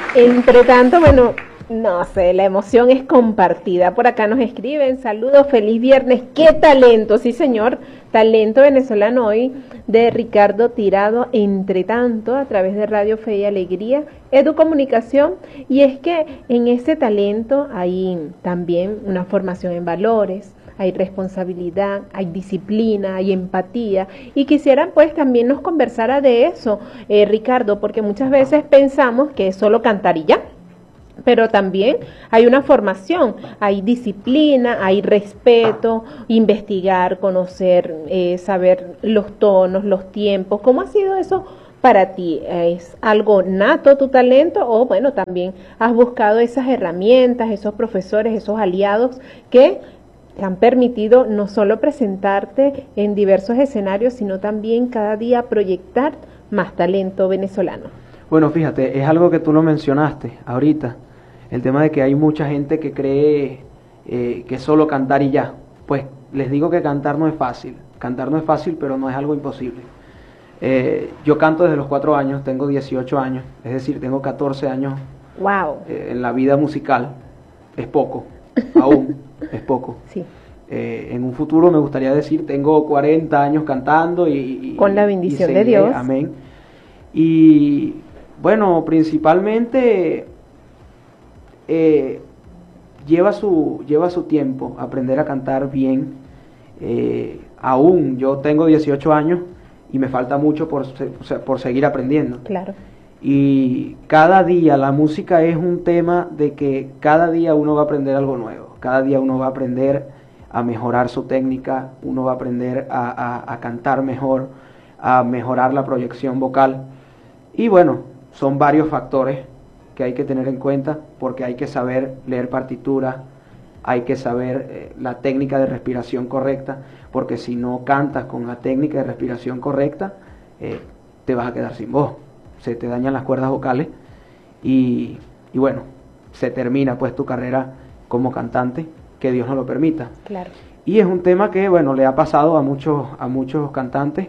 Entre tanto, bueno, no sé, la emoción es compartida. Por acá nos escriben, saludos, feliz viernes, qué talento, sí señor, talento venezolano hoy de Ricardo Tirado, entre tanto, a través de Radio Fe y Alegría, Educomunicación, y es que en ese talento hay también una formación en valores, hay responsabilidad, hay disciplina, hay empatía, y quisiera pues también nos conversara de eso, Ricardo, porque muchas veces pensamos que es solo cantar y ya, pero también hay una formación, hay disciplina, hay respeto, investigar, conocer, saber los tonos, los tiempos. ¿Cómo ha sido eso para ti? ¿Es algo nato tu talento o bueno, también has buscado esas herramientas, esos profesores, esos aliados que te han permitido no solo presentarte en diversos escenarios, sino también cada día proyectar más talento venezolano? Bueno, fíjate, es algo que tú lo mencionaste ahorita, el tema de que hay mucha gente que cree que es solo cantar y ya. Pues les digo que cantar no es fácil, pero no es algo imposible. Yo canto desde los 4 años, tengo 18 años, es decir, tengo 14 años. Wow. En la vida musical. Es poco, aún es poco. Sí. En un futuro me gustaría decir, tengo 40 años cantando y con la bendición y de Dios. Amén. Y bueno, principalmente lleva su tiempo aprender a cantar bien. Aún yo tengo 18 años y me falta mucho por seguir aprendiendo. Claro. Y cada día la música es un tema de que cada día uno va a aprender algo nuevo, cada día uno va a aprender a mejorar su técnica, uno va a aprender a cantar mejor, a mejorar la proyección vocal. Y bueno, son varios factores que hay que tener en cuenta porque hay que saber leer partitura, hay que saber la técnica de respiración correcta, porque si no cantas con la técnica de respiración correcta, te vas a quedar sin voz, se te dañan las cuerdas vocales y bueno, se termina pues tu carrera como cantante, que Dios no lo permita. Claro. Y es un tema que bueno, le ha pasado a muchos cantantes,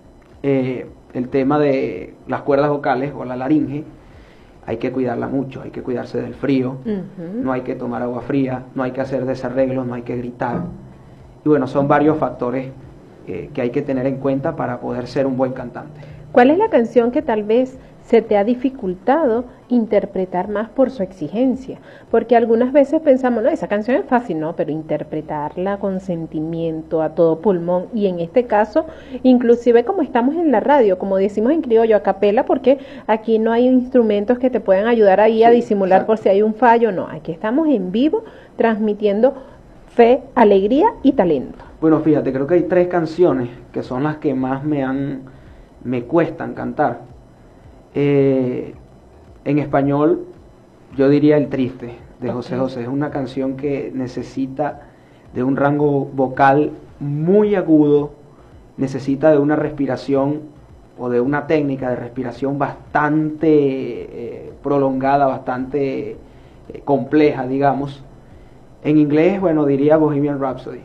el tema de las cuerdas vocales o la laringe. Hay que cuidarla mucho, hay que cuidarse del frío, no hay que tomar agua fría, no hay que hacer desarreglos, no hay que gritar. Y bueno, son varios factores que hay que tener en cuenta para poder ser un buen cantante. ¿Cuál es la canción que tal vez se te ha dificultado interpretar más por su exigencia? Porque algunas veces pensamos, no, esa canción es fácil, no, pero interpretarla con sentimiento, a todo pulmón, y en este caso, inclusive como estamos en la radio, como decimos en criollo, a capela, porque aquí no hay instrumentos que te puedan ayudar ahí a disimular exacto, por si hay un fallo, no, aquí estamos en vivo transmitiendo fe, alegría y talento. Bueno, fíjate, creo que hay 3 canciones que son las que más me cuestan cantar. En español yo diría El Triste de José José. Es una canción que necesita de un rango vocal muy agudo, necesita de una respiración o de una técnica de respiración bastante prolongada, bastante compleja, digamos. En inglés, bueno, diría Bohemian Rhapsody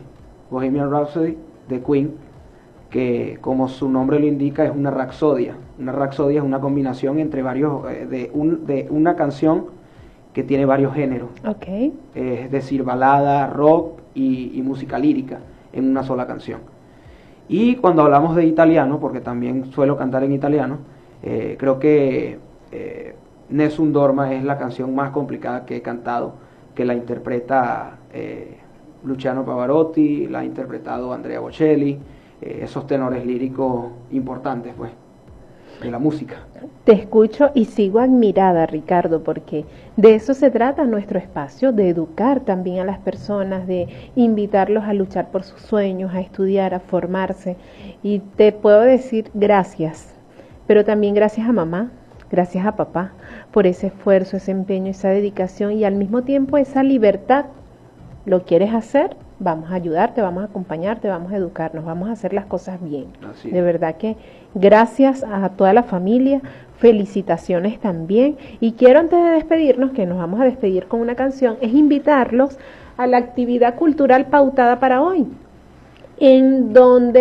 de Queen, que como su nombre lo indica es una rapsodia. Una rapsodia es una combinación entre varios, de una canción que tiene varios géneros. Okay. Es decir, balada, rock y música lírica en una sola canción. Y cuando hablamos de italiano, porque también suelo cantar en italiano, creo que Nessun Dorma es la canción más complicada que he cantado, que la interpreta Luciano Pavarotti, la ha interpretado Andrea Bocelli, esos tenores líricos importantes pues de la música. Te escucho y sigo admirada, Ricardo, porque de eso se trata nuestro espacio, de educar también a las personas, de invitarlos a luchar por sus sueños, a estudiar, a formarse. Y te puedo decir gracias, pero también gracias a mamá, gracias a papá, por ese esfuerzo, ese empeño, esa dedicación y al mismo tiempo esa libertad. ¿Lo quieres hacer? Vamos a ayudarte, vamos a acompañarte, vamos a educarnos, vamos a hacer las cosas bien. De verdad que gracias a toda la familia, felicitaciones también. Y quiero antes de despedirnos, que nos vamos a despedir con una canción, es invitarlos a la actividad cultural pautada para hoy, en donde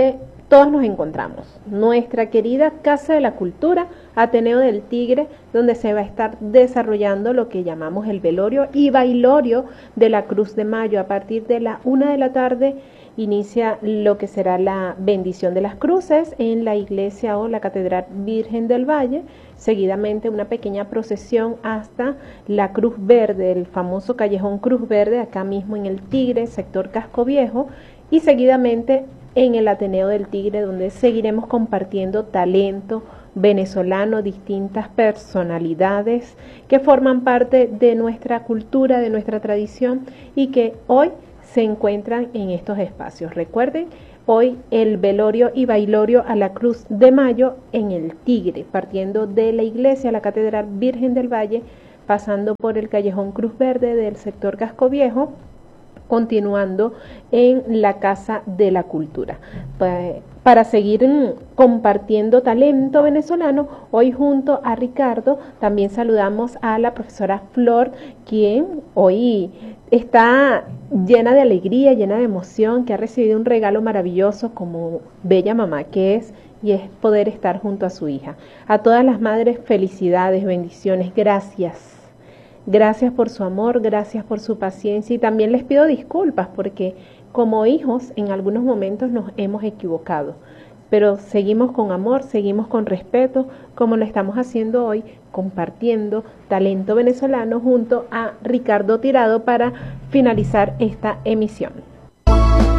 todos nos encontramos. Nuestra querida Casa de la Cultura, Ateneo del Tigre, donde se va a estar desarrollando lo que llamamos el velorio y bailorio de la Cruz de Mayo. A partir de la 1 de la tarde inicia lo que será la bendición de las cruces en la iglesia o la Catedral Virgen del Valle. Seguidamente una pequeña procesión hasta la Cruz Verde, el famoso callejón Cruz Verde, acá mismo en el Tigre, sector Casco Viejo, y seguidamente en el Ateneo del Tigre, donde seguiremos compartiendo talento venezolano, distintas personalidades que forman parte de nuestra cultura, de nuestra tradición y que hoy se encuentran en estos espacios. Recuerden, hoy el velorio y bailorio a la Cruz de Mayo en el Tigre, partiendo de la iglesia, la Catedral Virgen del Valle, pasando por el callejón Cruz Verde del sector Casco Viejo, continuando en la Casa de la Cultura. Para seguir compartiendo talento venezolano, hoy junto a Ricardo también saludamos a la profesora Flor, quien hoy está llena de alegría, llena de emoción, que ha recibido un regalo maravilloso como bella mamá que es, y es poder estar junto a su hija. A todas las madres, felicidades, bendiciones, gracias. Gracias por su amor, gracias por su paciencia y también les pido disculpas porque como hijos en algunos momentos nos hemos equivocado, pero seguimos con amor, seguimos con respeto como lo estamos haciendo hoy, compartiendo talento venezolano junto a Ricardo Tirado para finalizar esta emisión.